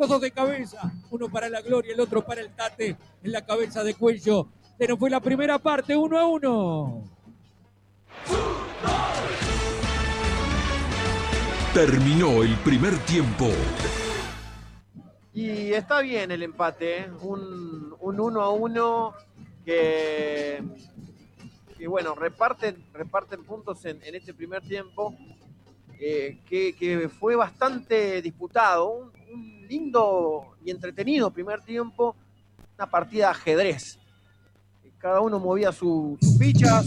los dos de cabeza, uno para la Gloria, el otro para el Tate, en la cabeza de Cuello. Se nos fue la primera parte, 1-1. Terminó el primer tiempo. Y está bien el empate, ¿eh? Un 1-1 que bueno, reparten puntos en este primer tiempo, que fue bastante disputado, un lindo y entretenido primer tiempo, una partida de ajedrez. Cada uno movía sus fichas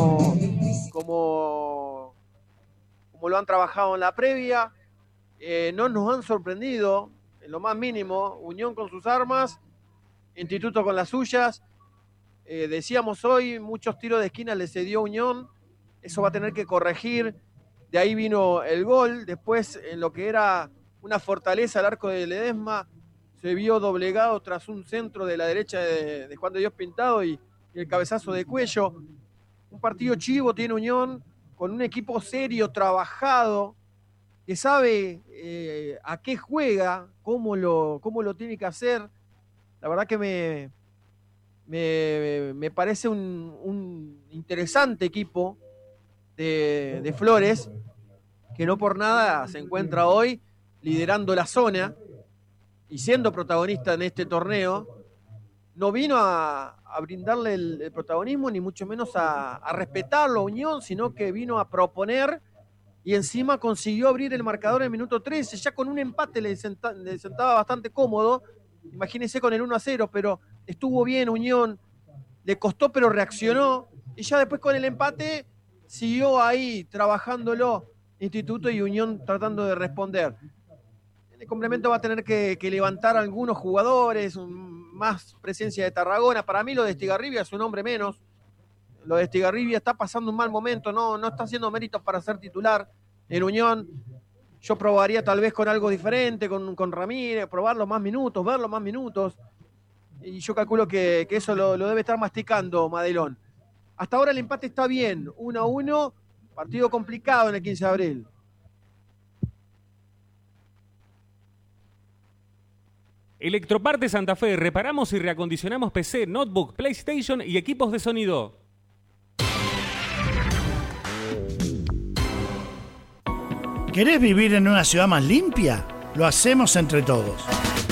como lo han trabajado en la previa. No nos han sorprendido en lo más mínimo. Unión con sus armas, Instituto con las suyas. Decíamos hoy, muchos tiros de esquina le cedió Unión, eso va a tener que corregir. De ahí vino el gol. Después, en lo que era una fortaleza, el arco de Ledesma se vio doblegado tras un centro de la derecha de Juan de Dios Pintado y el cabezazo de Cuello. Un partido chivo tiene Unión, con un equipo serio, trabajado, que sabe a qué juega, cómo lo tiene que hacer. La verdad que me parece un interesante equipo de Flores, que no por nada se encuentra hoy liderando la zona y siendo protagonista en este torneo. No vino a brindarle el protagonismo, ni mucho menos a respetarlo a Unión, sino que vino a proponer y encima consiguió abrir el marcador en el minuto 13, ya con un empate le sentaba bastante cómodo. Imagínense con el 1-0, pero estuvo bien Unión, le costó pero reaccionó, y ya después con el empate siguió ahí trabajándolo Instituto y Unión tratando de responder. En el complemento va a tener que levantar algunos jugadores, más presencia de Tarragona. Para mí lo de Estigarribia es un hombre menos. Lo de Estigarribia está pasando un mal momento, no está haciendo méritos para ser titular en Unión. Yo probaría tal vez con algo diferente, con Ramírez, probarlo más minutos, verlo más minutos. Y yo calculo que eso lo debe estar masticando Madelón. Hasta ahora el empate está bien, 1-1, partido complicado en el 15 de abril. Electroparte Santa Fe, reparamos y reacondicionamos PC, notebook, PlayStation y equipos de sonido. ¿Querés vivir en una ciudad más limpia? Lo hacemos entre todos.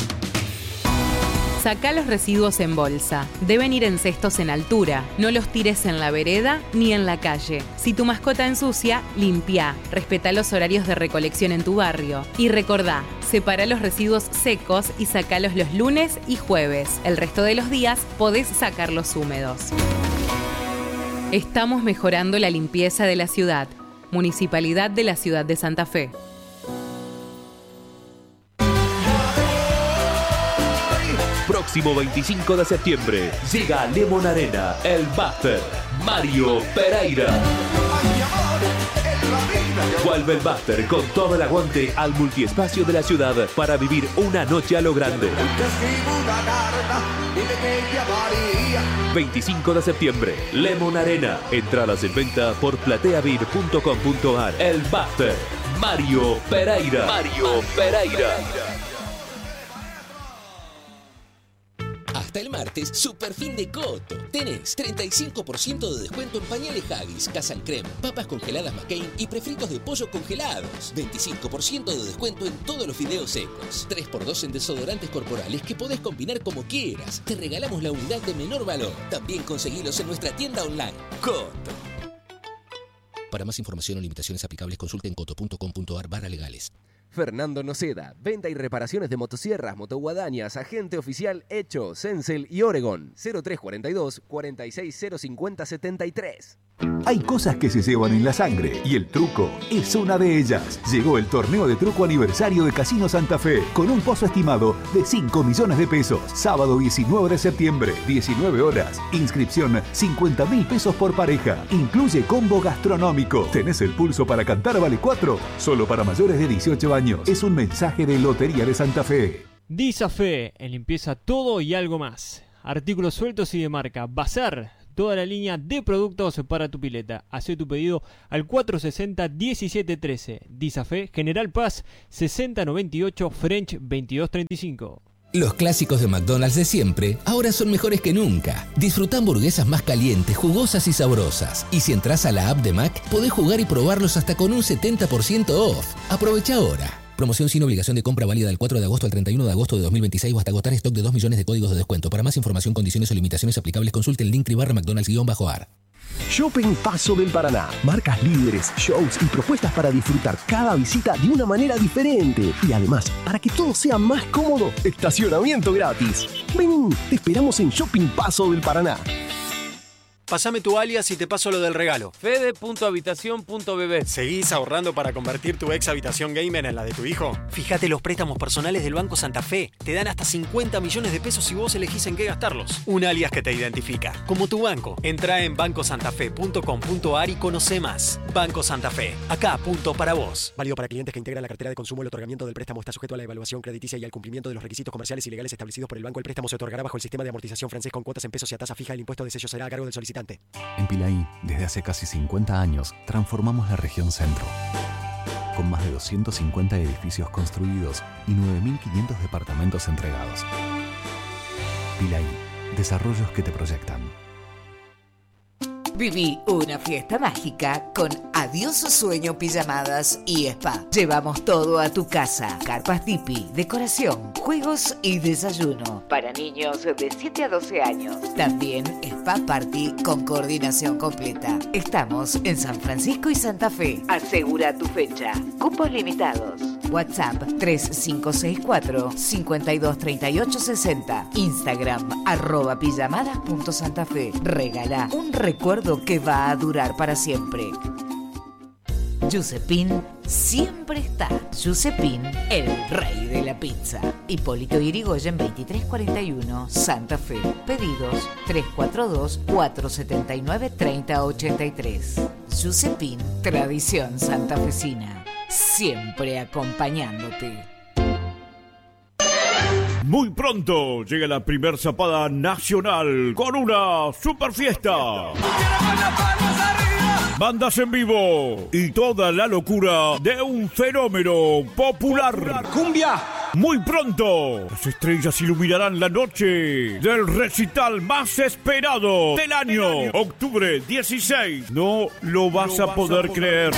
Sacá los residuos en bolsa. Deben ir en cestos en altura. No los tires en la vereda ni en la calle. Si tu mascota ensucia, limpia. Respetá los horarios de recolección en tu barrio. Y recordá, separa los residuos secos y sacalos los lunes y jueves. El resto de los días podés sacarlos húmedos. Estamos mejorando la limpieza de la ciudad. Municipalidad de la Ciudad de Santa Fe. Próximo 25 de septiembre llega a Lemon Arena el Buster Mario Pereira. Vuelve el Buster con todo el aguante al multiespacio de la ciudad para vivir una noche a lo grande. 25 de septiembre, Lemon Arena. Entradas en venta por plateavir.com.ar. El Buster Mario Pereira. Mario Pereira. Hasta el martes, super fin de Coto. Tenés 35% de descuento en pañales Haggis, Casan Creme, papas congeladas McCain y prefritos de pollo congelados. 25% de descuento en todos los fideos secos. 3x2 en desodorantes corporales que podés combinar como quieras. Te regalamos la unidad de menor valor. También conseguilos en nuestra tienda online. Coto. Para más información o limitaciones aplicables, consulten coto.com.ar/legales. Fernando Noceda, venta y reparaciones de motosierras, motoguadañas, agente oficial Hecho, Sensel y Oregon, 0342 46055073. Hay cosas que se llevan en la sangre y el truco es una de ellas. Llegó el torneo de truco aniversario de Casino Santa Fe con un pozo estimado de 5 millones de pesos. Sábado 19 de septiembre, 19 horas. Inscripción 50.000 pesos por pareja. Incluye combo gastronómico. ¿Tenés el pulso para cantar vale 4? Solo para mayores de 18 años. Es un mensaje de Lotería de Santa Fe. Disafe, en limpieza todo y algo más. Artículos sueltos y de marca. Bazar. toda la línea de productos para tu pileta. Hacé tu pedido al 460-1713. Disafé, General Paz 6098, French 2235. Los clásicos de McDonald's de siempre ahora son mejores que nunca. Disfruta hamburguesas más calientes, jugosas y sabrosas. Y si entras a la app de Mac, podés jugar y probarlos hasta con un 70% off. Aprovecha ahora. Promoción sin obligación de compra válida del 4 de agosto al 31 de agosto de 2026 o hasta agotar stock de 2 millones de códigos de descuento. Para más información, condiciones o limitaciones aplicables, consulte el link /McDonald's-AR. Shopping Paso del Paraná. Marcas líderes, shows y propuestas para disfrutar cada visita de una manera diferente. Y además, para que todo sea más cómodo, estacionamiento gratis. Vení, te esperamos en Shopping Paso del Paraná. Pásame tu alias y te paso lo del regalo. Fede.habitación.bb. ¿Seguís ahorrando para convertir tu ex habitación gamer en la de tu hijo? Fíjate los préstamos personales del Banco Santa Fe. Te dan hasta 50 millones de pesos si vos elegís en qué gastarlos. Un alias que te identifica, como tu banco. Entrá en bancosantafe.com.ar y conoce más. Banco Santa Fe. Acá, punto para vos. Válido para clientes que integran la cartera de consumo. El otorgamiento del préstamo está sujeto a la evaluación crediticia y al cumplimiento de los requisitos comerciales y legales establecidos por el banco. El préstamo se otorgará bajo el sistema de amortización francés con cuotas en pesos y a tasa fija. El impuesto de sello será a cargo del solicitante. En Pilaí, desde hace casi 50 años, transformamos la región centro. Con más de 250 edificios construidos y 9.500 departamentos entregados. Pilaí, desarrollos que te proyectan. Viví una fiesta mágica con Adiós Sueño Pijamadas y Spa. Llevamos todo a tu casa. Carpas tipi, decoración, juegos y desayuno. Para niños de 7 a 12 años. También Spa Party con coordinación completa. Estamos en San Francisco y Santa Fe. Asegura tu fecha. Cupos limitados. WhatsApp 3564-523860. Instagram @pijamadas.santafe. Regala un recuerdo que va a durar para siempre. Giuseppin siempre está. Giuseppin, el rey de la pizza. Hipólito Yrigoyen 2341, Santa Fe. Pedidos 342-479-3083. Giuseppin, tradición santafesina. Siempre acompañándote. Muy pronto llega la primer zapada nacional con una super fiesta. Bandas en vivo y toda la locura de un fenómeno popular. ¡Cumbia! Muy pronto, las estrellas iluminarán la noche del recital más esperado del año. Octubre 16. No lo vas a poder creer.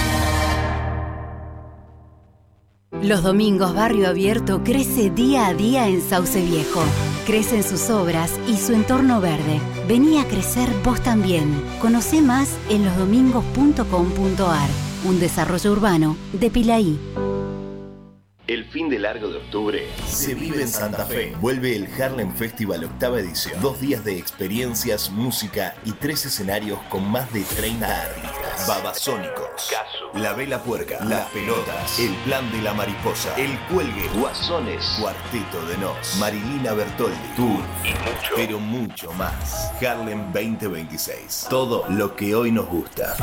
Los domingos Barrio Abierto crece día a día en Sauce Viejo. Crecen sus obras y su entorno verde. Vení a crecer vos también. Conocé más en losdomingos.com.ar. Un desarrollo urbano de Pilaí. El fin de largo de octubre se vive en Santa Fe. Vuelve el Harlem Festival 8ª edición. 2 días de experiencias, música y 3 escenarios con más de 30 artistas. Babasónicos, La Vela Puerca, Las Pelotas, El Plan de la Mariposa, El Cuelgue, Guasones, Cuarteto de Nos, Marilina Bertoldi, Tour y mucho, pero mucho más. Harlem 2026. Todo lo que hoy nos gusta.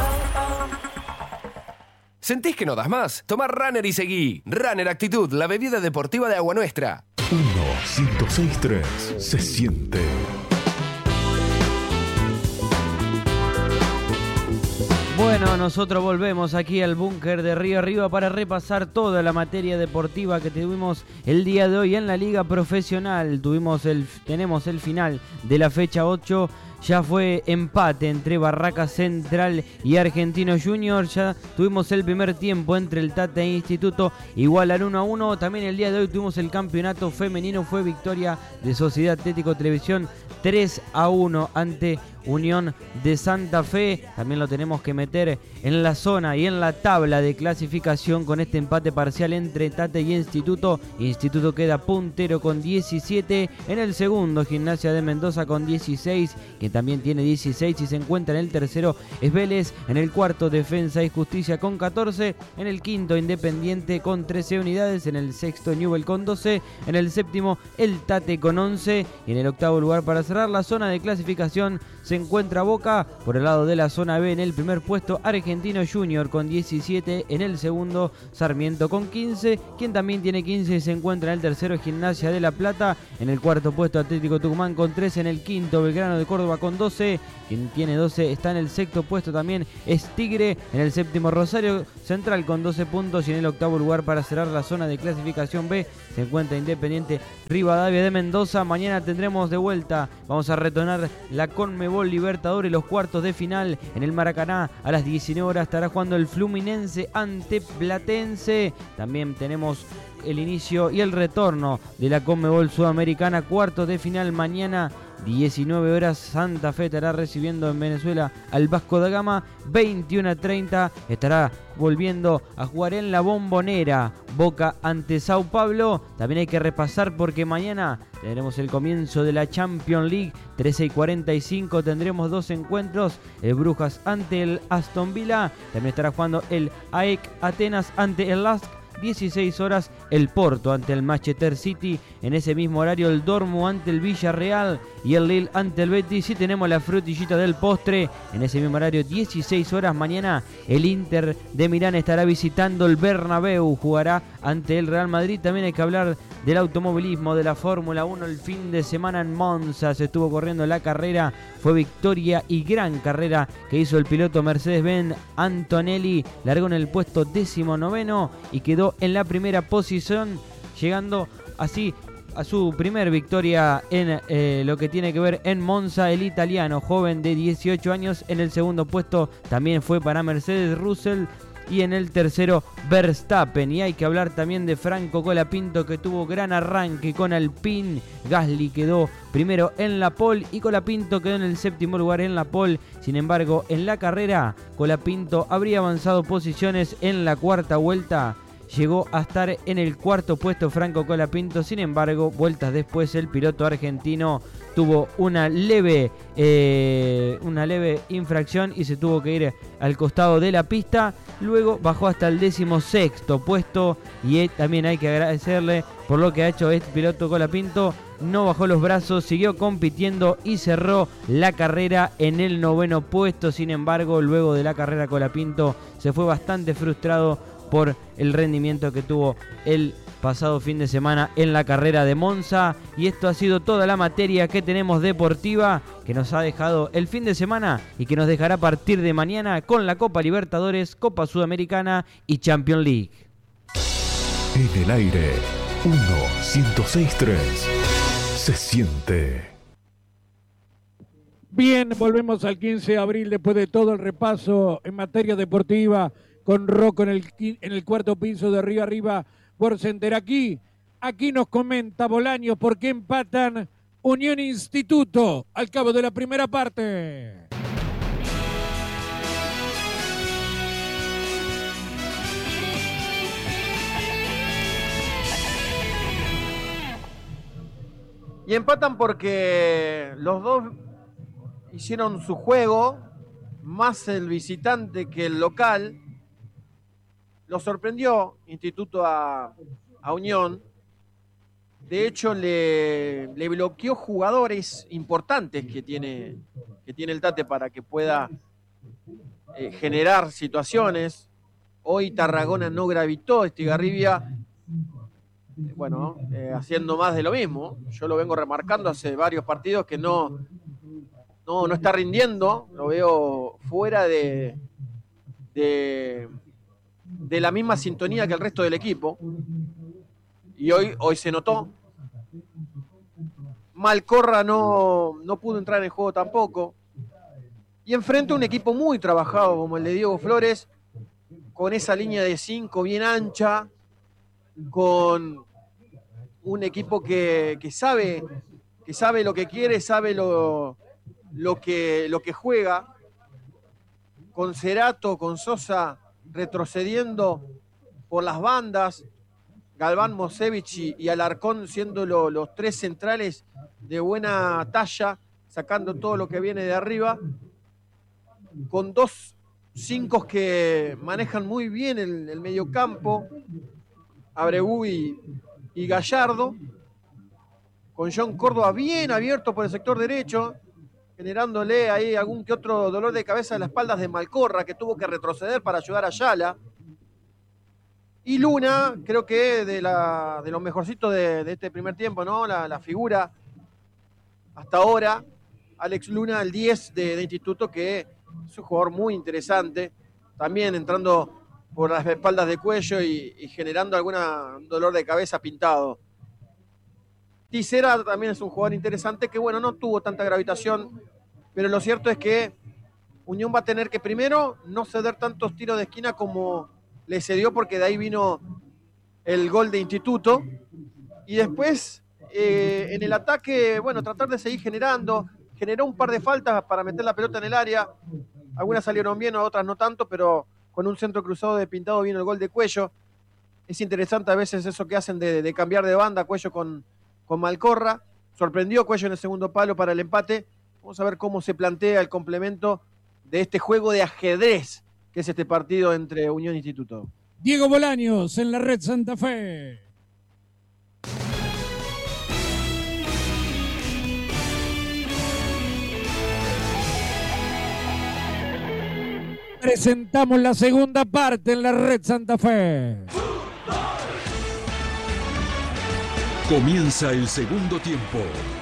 ¿Sentís que no das más? Toma Runner y seguí. Runner Actitud, la bebida deportiva de Agua Nuestra. 1-106-3. Se siente. Bueno, nosotros volvemos aquí al búnker de Río Arriba para repasar toda la materia deportiva que tuvimos el día de hoy en la Liga Profesional. Tenemos el final de la fecha 8. Ya fue empate entre Barracas Central y Argentino Junior. Ya tuvimos el primer tiempo entre el Tate e Instituto igual al 1-1. También el día de hoy tuvimos el campeonato femenino. Fue victoria de Sociedad Atlético Televisión 3-1 ante Unión de Santa Fe. También lo tenemos que meter en la zona y en la tabla de clasificación con este empate parcial entre Tate y Instituto. Instituto queda puntero con 17. En el segundo, Gimnasia de Mendoza con 16, que también tiene 16 y se encuentra en el tercero es Vélez. En el cuarto, Defensa y Justicia con 14. En el quinto, Independiente con 13 unidades. En el sexto, Newell con 12. En el séptimo, el Tate con 11. Y en el octavo lugar, para cerrar la zona de clasificación, se encuentra Boca. Por el lado de la zona B, en el primer puesto, Argentino Junior con 17. En el segundo, Sarmiento con 15. Quien también tiene 15 se encuentra en el tercero, Gimnasia de La Plata. En el cuarto puesto, Atlético Tucumán con 13. En el quinto, Belgrano de Córdoba con 12. Quien tiene 12 está en el sexto puesto también, es Tigre. En el séptimo, Rosario Central con 12 puntos. Y en el octavo lugar, para cerrar la zona de clasificación B, se encuentra Independiente Rivadavia de Mendoza. Mañana tendremos de vuelta, vamos a retornar la Conmebol Libertadores, los cuartos de final en el Maracaná. A las 19 horas estará jugando el Fluminense ante Platense. También tenemos el inicio y el retorno de la Conmebol Sudamericana, cuartos de final mañana. 19 horas, Santa Fe estará recibiendo en Venezuela al Vasco da Gama. 21:30 estará volviendo a jugar en la Bombonera, Boca ante Sao Paulo. También hay que repasar porque mañana tendremos el comienzo de la Champions League. 13:45 tendremos dos encuentros, el Brujas ante el Aston Villa. También estará jugando el AEK Atenas ante el LASK. 16 horas, el Porto ante el Manchester City. En ese mismo horario, el Dortmund ante el Villarreal y el Lille ante el Betis. Y tenemos la frutillita del postre. En ese mismo horario, 16 horas mañana, el Inter de Milán estará visitando el Bernabéu. Jugará ante el Real Madrid. También hay que hablar del automovilismo, de la Fórmula 1. El fin de semana en Monza se estuvo corriendo la carrera. Fue victoria y gran carrera que hizo el piloto Mercedes-Benz Antonelli. Largó en el puesto 19º y quedó en la primera posición, llegando así a su primer victoria en lo que tiene que ver en Monza. El italiano joven de 18 años en el segundo puesto también fue para Mercedes Russell. Y en el tercero, Verstappen. Y hay que hablar también de Franco Colapinto, que tuvo gran arranque con Alpine. Gasly quedó primero en la pole y Colapinto quedó en el séptimo lugar en la pole. Sin embargo, en la carrera, Colapinto habría avanzado posiciones en la cuarta vuelta. Llegó a estar en el cuarto puesto Franco Colapinto. Sin embargo, vueltas después, el piloto argentino tuvo una leve infracción y se tuvo que ir al costado de la pista. Luego bajó hasta el 16º puesto y también hay que agradecerle por lo que ha hecho este piloto Colapinto. No bajó los brazos, siguió compitiendo y cerró la carrera en el 9º puesto. Sin embargo, luego de la carrera, Colapinto se fue bastante frustrado por el rendimiento que tuvo el pasado fin de semana en la carrera de Monza. Y esto ha sido toda la materia que tenemos deportiva, que nos ha dejado el fin de semana y que nos dejará a partir de mañana con la Copa Libertadores, Copa Sudamericana y Champions League. En el aire, 106.3. Se siente. Bien, volvemos al 15 de abril después de todo el repaso en materia deportiva con Rocco en el cuarto piso de Río Arriba por Center. Aquí nos comenta Bolaños por qué empatan Unión Instituto al cabo de la primera parte. Y empatan porque los dos hicieron su juego, más el visitante que el local. Lo sorprendió Instituto a Unión. De hecho, le bloqueó jugadores importantes que tiene el Tate para que pueda generar situaciones. Hoy Tarragona no gravitó, Estigarribia, bueno, haciendo más de lo mismo. Yo lo vengo remarcando hace varios partidos que no está rindiendo. Lo veo fuera de la misma sintonía que el resto del equipo. Y hoy se notó. Malcorra no pudo entrar en el juego tampoco. Y enfrente un equipo muy trabajado como el de Diego Flores, con esa línea de 5 bien ancha, con un equipo que sabe lo que quiere, sabe lo que juega, con Cerato, con Sosa retrocediendo por las bandas, Galván, Mosevich y Alarcón siendo los tres centrales de buena talla, sacando todo lo que viene de arriba, con dos 5 que manejan muy bien el mediocampo, Abreu y Gallardo, con John Córdoba bien abierto por el sector derecho, generándole ahí algún que otro dolor de cabeza en las espaldas de Malcorra, que tuvo que retroceder para ayudar a Ayala. Y Luna, creo que de los mejorcitos de este primer tiempo, ¿no? La figura hasta ahora, Alex Luna, el 10 de Instituto, que es un jugador muy interesante, también entrando por las espaldas de Cuello y generando algún dolor de cabeza pintado. Tisera también es un jugador interesante que, bueno, no tuvo tanta gravitación, pero lo cierto es que Unión va a tener que primero no ceder tantos tiros de esquina como le cedió, porque de ahí vino el gol de Instituto, y después en el ataque, bueno, tratar de seguir generó un par de faltas para meter la pelota en el área, algunas salieron bien, otras no tanto, pero con un centro cruzado de Pintado vino el gol de Cuello. Es interesante a veces eso que hacen de cambiar de banda Cuello con Malcorra. Sorprendió Cuello en el segundo palo para el empate. Vamos a ver cómo se plantea el complemento de este juego de ajedrez que es este partido entre Unión e Instituto. Diego Bolaños en la Red Santa Fe. Presentamos la segunda parte en la Red Santa Fe. Comienza el segundo tiempo.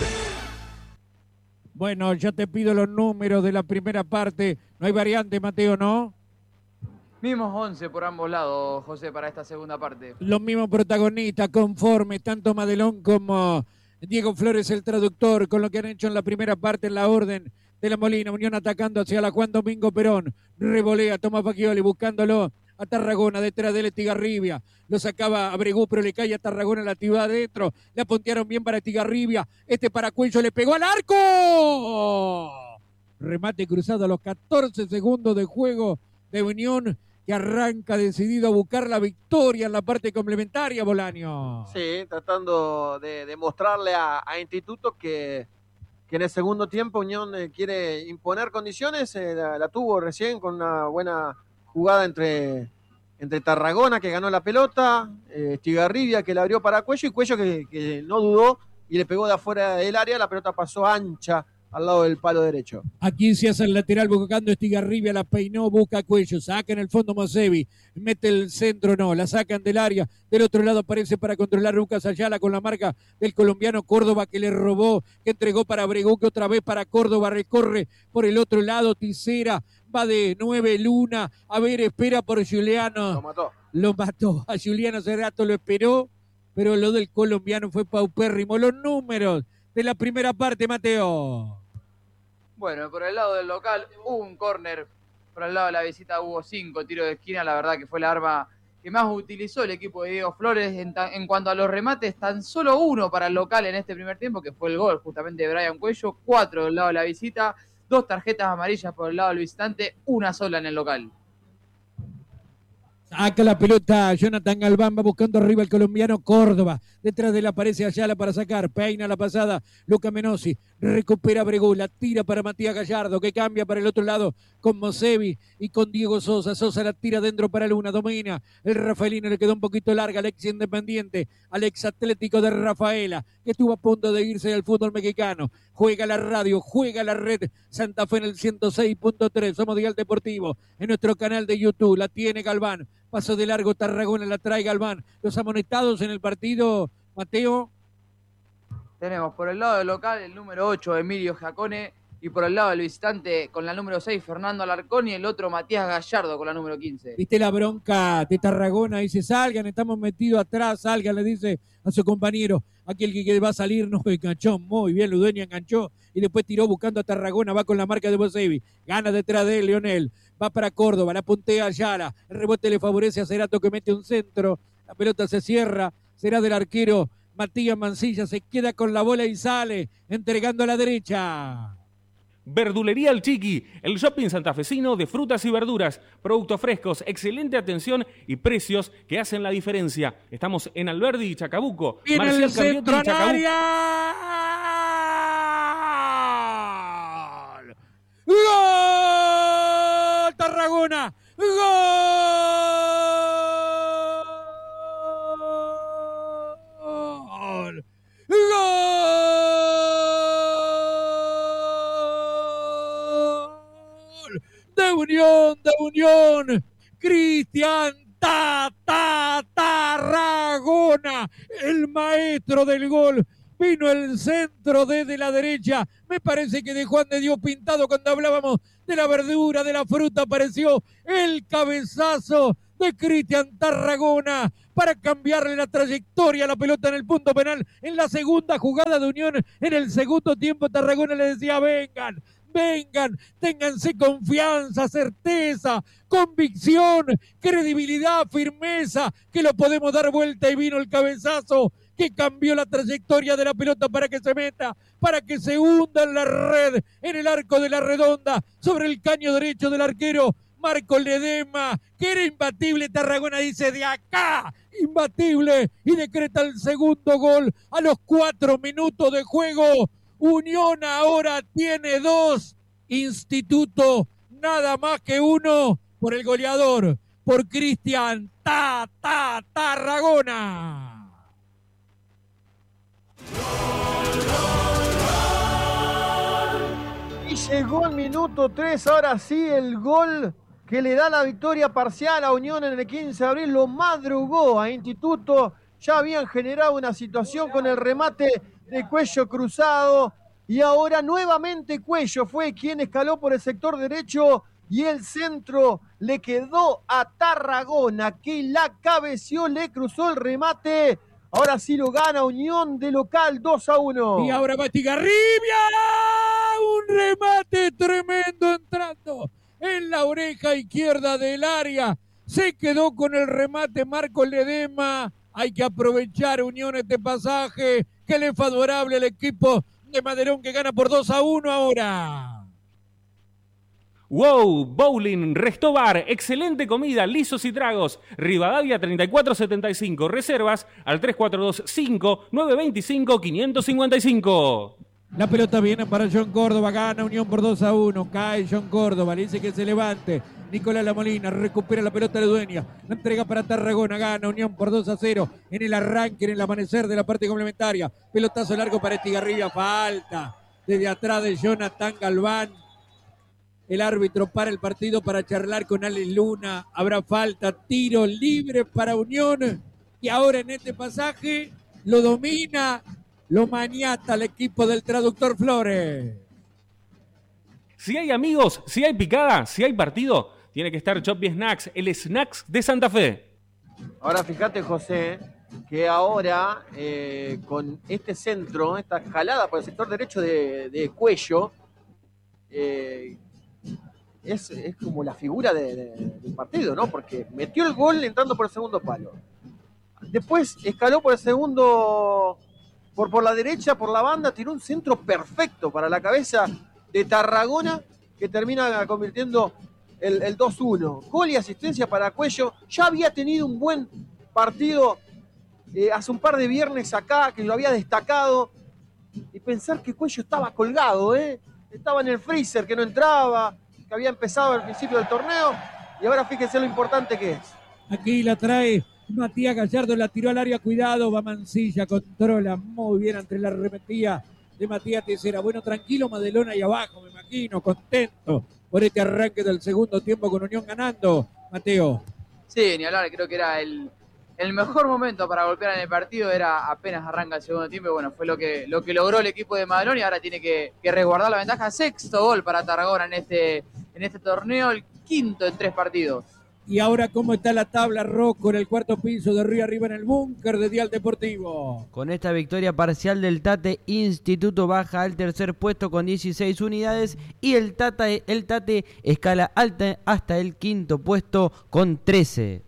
Bueno, ya te pido los números de la primera parte. No hay variante, Mateo, ¿no? Mismos 11 por ambos lados, José, para esta segunda parte. Los mismos protagonistas, conformes, tanto Madelón como Diego Flores, el traductor, con lo que han hecho en la primera parte en la orden de la Molina. Unión atacando hacia la Juan Domingo Perón. Revolea, toma Fagioli buscándolo a Tarragona, detrás de él Estigarribia. Lo sacaba a Bregú, pero le cae a Tarragona, la tiró adentro. La puntearon bien para Estigarribia. Para Cuello, le pegó al arco. Remate cruzado a los 14 segundos de juego de Unión, que arranca decidido a buscar la victoria en la parte complementaria, Bolaño. Sí, tratando de demostrarle a Instituto que en el segundo tiempo Unión quiere imponer condiciones. La tuvo recién con una buena jugada entre Tarragona, que ganó la pelota, Estigarribia, que la abrió para Cuello, y Cuello que no dudó y le pegó de afuera del área. La pelota pasó ancha al lado del palo derecho. Aquí se hace el lateral buscando Estigarribia, la peinó, busca Cuello, saca en el fondo Mosevi, mete el centro, no, la sacan del área, del otro lado aparece para controlar Lucas Ayala con la marca del colombiano Córdoba, que le robó, que entregó para Bregú, que otra vez para Córdoba, recorre por el otro lado, Tisera, va de 9 Luna, a ver, espera por Juliano. Lo mató, a Juliano Cerrato lo esperó, pero lo del colombiano fue paupérrimo. Los números de la primera parte, Mateo. Bueno, por el lado del local hubo un córner, por el lado de la visita hubo 5 tiros de esquina, la verdad que fue la arma que más utilizó el equipo de Diego Flores. En cuanto a los remates, tan solo uno para el local en este primer tiempo, que fue el gol justamente de Brian Cuello, 4 del lado de la visita, 2 tarjetas amarillas por el lado del visitante, 1 sola en el local. Saca la pelota, Jonathan Galván va buscando arriba el colombiano Córdoba. Detrás de él aparece Ayala para sacar, peina la pasada, Luca Menosi, recupera Bregú, la tira para Matías Gallardo, que cambia para el otro lado con Mosevi y con Diego Sosa. Sosa la tira dentro para Luna, domina el Rafaelino, le quedó un poquito larga al ex Independiente, al ex Atlético de Rafaela, que estuvo a punto de irse al fútbol mexicano. Juega la radio, juega la red Santa Fe en el 106.3, somos Dial Deportivo, en nuestro canal de YouTube, la tiene Galván. Paso de largo, Tarragona la trae Galván. Los amonestados en el partido, Mateo. Tenemos por el lado del local el número 8, Emilio Jacone, y por el lado del visitante con la número 6, Fernando Alarcón, y el otro, Matías Gallardo, con la número 15. ¿Viste la bronca de Tarragona? Dice, salgan, estamos metidos atrás, salgan, le dice a su compañero. Aquel que va a salir, no, enganchó muy bien, Ludueña enganchó, y después tiró buscando a Tarragona, va con la marca de Bosevi, gana detrás de él, Leonel, va para Córdoba, la puntea Ayala, el rebote le favorece a Cerato, que mete un centro, la pelota se cierra, será del arquero Matías Mancilla, se queda con la bola y sale, entregando a la derecha. Verdulería El Chiqui, el shopping santafesino de frutas y verduras, productos frescos, excelente atención y precios que hacen la diferencia. Estamos en Alberdi y Chacabuco. Viene el centro en área. ¡Gol! Tarragona. ¡Gol! ¡Gol! Unión, Cristian Tarragona, el maestro del gol. Vino el centro desde la derecha. Me parece que de Juan de Dios Pintado, cuando hablábamos de la verdura, de la fruta, apareció el cabezazo de Cristian Tarragona para cambiarle la trayectoria a la pelota en el punto penal. En la segunda jugada de Unión, en el segundo tiempo, Tarragona le decía: vengan, ténganse confianza, certeza, convicción, credibilidad, firmeza, que lo podemos dar vuelta. Y vino el cabezazo que cambió la trayectoria de la pelota para que se meta, para que se hunda en la red, en el arco de la redonda, sobre el caño derecho del arquero Marco Ledesma, que era imbatible. Tarragona dice: de acá, imbatible, y decreta el segundo gol a los 4 minutos de juego. Unión ahora tiene 2, Instituto nada más que 1, por el goleador, por Cristian Tarragona. Y llegó el minuto 3, ahora sí, el gol que le da la victoria parcial a Unión en el 15 de abril. Lo madrugó a Instituto, ya habían generado una situación con el remate de Cuello cruzado, y ahora nuevamente Cuello fue quien escaló por el sector derecho, y el centro le quedó a Tarragona, que la cabeció, le cruzó el remate. Ahora sí lo gana Unión de local 2-1. Y ahora va Estigarribia. Un remate tremendo entrando en la oreja izquierda del área. Se quedó con el remate Marco Ledesma. Hay que aprovechar, Unión, este pasaje que le es favorable al equipo de Maderón, que gana por 2-1 ahora. Wow, Bowling, Restobar, excelente comida, lisos y tragos. Rivadavia 3475, reservas al 3425-925-555. La pelota viene para John Córdoba, gana Unión por 2-1, cae John Córdoba, le dice que se levante. Nicolás Lamolina recupera la pelota de dueña, la entrega para Tarragona, gana Unión por 2-0 en el arranque, en el amanecer de la parte complementaria. Pelotazo largo para Estigarribia, falta desde atrás de Jonathan Galván. El árbitro para el partido para charlar con Alex Luna. Habrá falta, tiro libre para Unión. Y ahora en este pasaje lo domina, lo maniata el equipo del traductor Flores. Si hay amigos, si hay picada, si hay partido, tiene que estar Choppy Snacks, el Snacks de Santa Fe. Ahora fíjate, José, que ahora con este centro, esta jalada por el sector derecho de Cuello, es como la figura del partido, ¿no? Porque metió el gol entrando por el segundo palo. Después escaló por el segundo, por la derecha, por la banda, tiró un centro perfecto para la cabeza de Tarragona, que termina convirtiendo el 2-1. Gol y asistencia para Cuello. Ya había tenido un buen partido hace un par de viernes acá, que lo había destacado. Y pensar que Cuello estaba colgado, estaba en el freezer, que no entraba, que había empezado al principio del torneo, y ahora fíjense lo importante que es. Aquí la trae Matías Gallardo, la tiró al área, cuidado, va Mancilla, controla muy bien ante la arremetida de Matías Teixeira. Bueno, tranquilo Madelón ahí abajo, me imagino, contento por este arranque del segundo tiempo con Unión ganando, Mateo. Sí, ni hablar, creo que era el mejor momento para golpear en el partido, era apenas arranca el segundo tiempo, y bueno, fue lo que logró el equipo de Madelón, y ahora tiene que resguardar la ventaja. 6º gol para Tarragona en este torneo, el 5º en 3 partidos. Y ahora, ¿cómo está la tabla, Rocco, en el cuarto piso de Río Arriba en el búnker de Dial Deportivo? Con esta victoria parcial del Tate, Instituto baja al tercer puesto con 16 unidades, y el Tate escala alta hasta el 5º puesto con 13.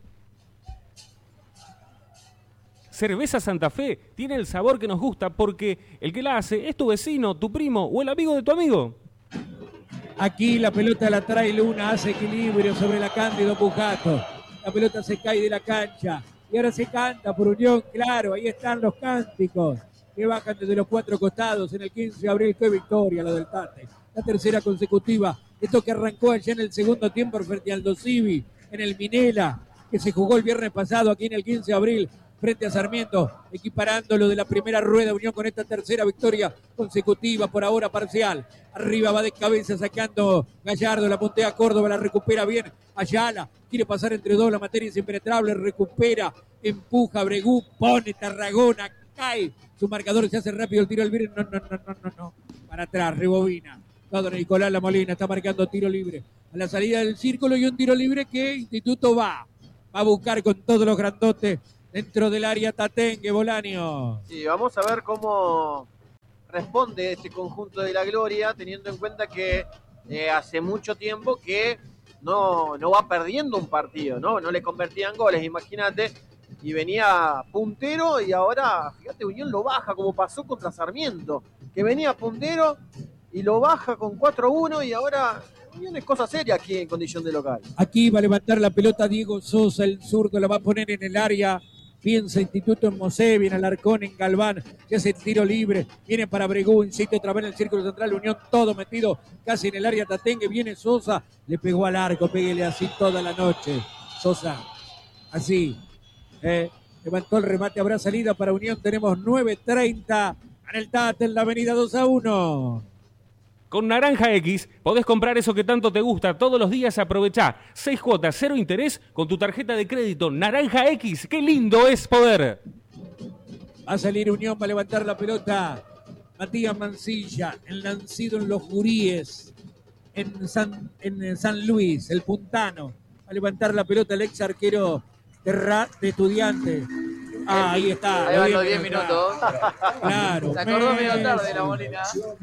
Cerveza Santa Fe tiene el sabor que nos gusta porque el que la hace es tu vecino, tu primo o el amigo de tu amigo. Aquí la pelota la trae Luna, hace equilibrio sobre la Cándido Pujato. La pelota se cae de la cancha y ahora se canta por Unión, claro, ahí están los cánticos que bajan desde los 4 costados en el 15 de abril. ¡Qué victoria la del Tate! La tercera consecutiva, esto que arrancó allá en el segundo tiempo frente al Dosivi, en el Minela, que se jugó el viernes pasado aquí en el 15 de abril. frente a Sarmiento, equiparándolo de la primera rueda. Unión con esta tercera victoria consecutiva, por ahora parcial. Arriba va de cabeza sacando Gallardo, la puntea Córdoba, la recupera bien Ayala, quiere pasar entre dos, la materia es impenetrable, recupera, empuja Bregú, pone Tarragona, cae, su marcador se hace rápido, el tiro al libre, no, para atrás, rebobina. Todo Nicolás La Molina está marcando tiro libre a la salida del círculo y un tiro libre que Instituto va a buscar con todos los grandotes dentro del área Tatengue, Bolaño. Sí, vamos a ver cómo responde este conjunto de la Gloria, teniendo en cuenta que hace mucho tiempo que no va perdiendo un partido, no le convertían goles, imagínate, y venía puntero y ahora, fíjate, Unión lo baja como pasó contra Sarmiento, que venía puntero y lo baja con 4-1 y ahora Unión es cosa seria aquí en condición de local. Aquí va a levantar la pelota Diego Sosa, el zurdo, la va a poner en el área. Piensa Instituto en Mosé, viene Alarcón en Galván, que hace el tiro libre, viene para Bregú, insiste otra vez en el círculo central, Unión todo metido casi en el área Tatengue, viene Sosa, le pegó al arco, péguele así toda la noche, Sosa, así, levantó el remate, habrá salida para Unión, tenemos 9:30 en el Tate, en la avenida 2-1. Con Naranja X podés comprar eso que tanto te gusta todos los días. Aprovechá 6 cuotas, 0 interés con tu tarjeta de crédito Naranja X. ¡Qué lindo es poder! Va a salir Unión, va a levantar la pelota Matías Mancilla, nacido en Los Juríes, en San Luis, el puntano. Va a levantar la pelota el ex arquero de Estudiantes. Ahí está. Ahí van los 10 minutos. Claro. Se acordó medio tarde la Molina.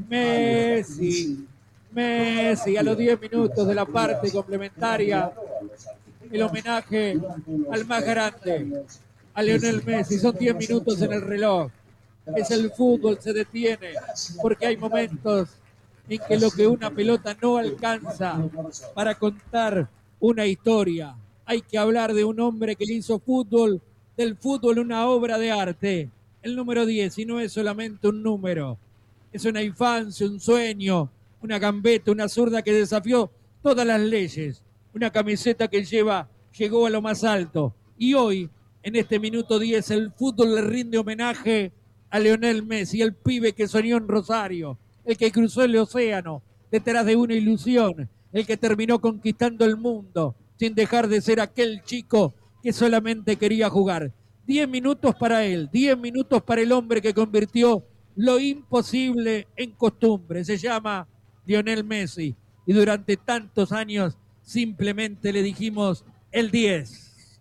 Messi, a los 10 minutos de la parte complementaria. El homenaje al más grande, a Lionel Messi. Son 10 minutos en el reloj. Es el fútbol, se detiene, porque hay momentos en que lo que una pelota no alcanza para contar una historia. Hay que hablar de un hombre que le hizo del fútbol una obra de arte. El número 10, y no es solamente un número, es una infancia, un sueño, una gambeta, una zurda que desafió todas las leyes, una camiseta que llegó a lo más alto. Y hoy, en este minuto 10, el fútbol le rinde homenaje a Lionel Messi, el pibe que soñó en Rosario, el que cruzó el océano detrás de una ilusión, el que terminó conquistando el mundo sin dejar de ser aquel chico que solamente quería jugar. 10 minutos para él, 10 minutos para el hombre que convirtió lo imposible en costumbre. Se llama Lionel Messi y durante tantos años simplemente le dijimos el 10.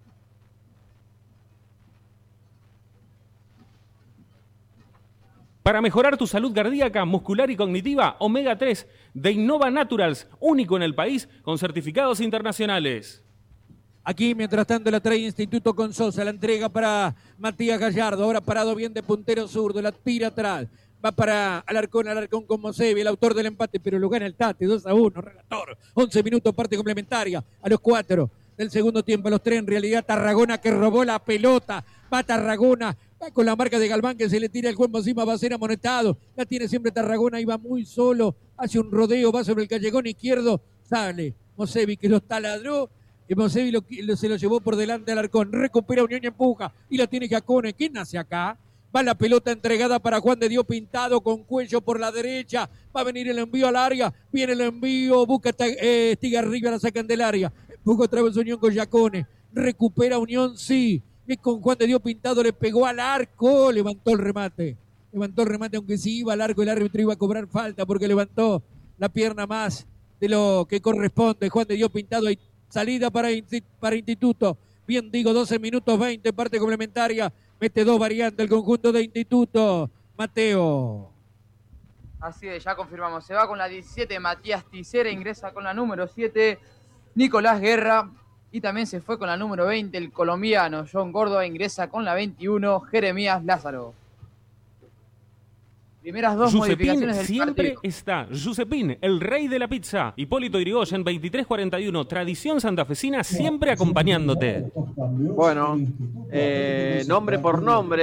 Para mejorar tu salud cardíaca, muscular y cognitiva, Omega 3 de Innova Naturals, único en el país con certificados internacionales. Aquí, mientras tanto, la trae Instituto con Sosa, la entrega para Matías Gallardo, ahora parado bien de puntero zurdo, la tira atrás, va para Alarcón con Mosevi, el autor del empate, pero lo gana el Tate, 2-1, relator, 11 minutos, parte complementaria, a los 4 del segundo tiempo, a los 3 en realidad, Tarragona que robó la pelota, va Tarragona, va con la marca de Galván que se le tira el cuerpo encima, va a ser amonestado, la tiene siempre Tarragona, y va muy solo, hace un rodeo, va sobre el callejón izquierdo, sale Mosevi que los taladró, y Mosevi se lo llevó por delante al Alarcón, recupera Unión y empuja, y la tiene Giacone. ¿Quién nace acá? Va la pelota entregada para Juan de Dios Pintado con Cuello por la derecha, va a venir el envío al área, viene el envío, busca Estigarribia, la sacan del área, empuja otra vez Unión con Giacone, recupera Unión, sí, y con Juan de Dios Pintado le pegó al arco, levantó el remate, aunque sí iba al arco, el árbitro iba a cobrar falta porque levantó la pierna más de lo que corresponde. Juan de Dios Pintado, hay salida para Instituto, bien digo, 12 minutos 20, parte complementaria, mete 2 variantes el conjunto de Instituto. Mateo. Así es, ya confirmamos, se va con la 17 Matías Tisera, ingresa con la número 7 Nicolás Guerra, y también se fue con la número 20 el colombiano John Córdoba, ingresa con la 21 Jeremías Lázaro. Primeras 2 modificaciones del siempre partido. Está Giuseppín, el rey de la pizza. Hipólito Yrigoyen, 2341. Tradición santafesina, siempre acompañándote. Bueno, nombre por nombre,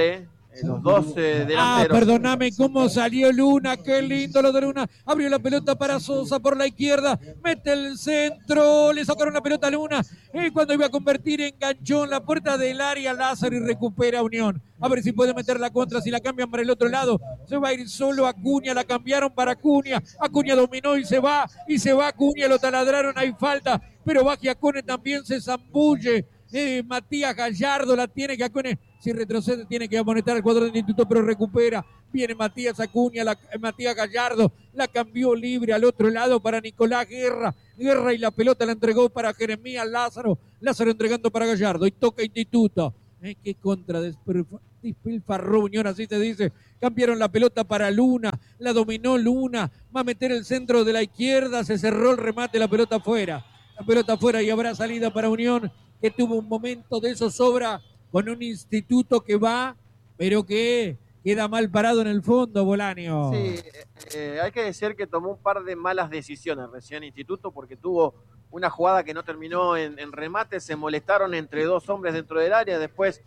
los dos delanteros. Perdóname, cómo salió Luna, qué lindo lo de Luna. Abrió la pelota para Sosa por la izquierda, mete el centro, le sacaron la pelota a Luna. Cuando iba a convertir, enganchó en la puerta del área Lázaro y recupera Unión. A ver si puede meter la contra, si la cambian para el otro lado. Se va a ir solo Acuña, la cambiaron para Acuña. Acuña dominó y se va Acuña, lo taladraron, hay falta. Pero Bagiacone también se zambulle. Matías Gallardo la tiene que Acuña. Si retrocede tiene que amonestar al cuadro del Instituto, pero recupera. Viene Matías Acuña, Matías Gallardo, la cambió libre al otro lado para Nicolás Guerra y la pelota la entregó para Jeremías Lázaro entregando para Gallardo y toca Instituto. Qué contra despilfarró Unión, así se dice. Cambiaron la pelota para Luna, la dominó Luna, va a meter el centro de la izquierda, se cerró el remate, la pelota afuera y habrá salida para Unión, que tuvo un momento de zozobra con un Instituto que va, pero que queda mal parado en el fondo, Bolaño. Sí, hay que decir que tomó un par de malas decisiones recién Instituto, porque tuvo una jugada que no terminó en remate, se molestaron entre dos hombres dentro del área, después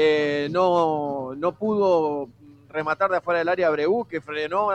no pudo rematar de afuera del área Abreu, que frenó,